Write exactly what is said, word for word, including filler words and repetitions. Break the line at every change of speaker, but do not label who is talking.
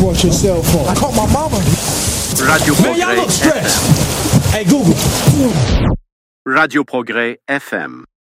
brought your cell phone. I caught my mama.
Radio
Man, y'all
Progrès
look stressed.
F M.
Hey, Google.
Radio Progrès F M.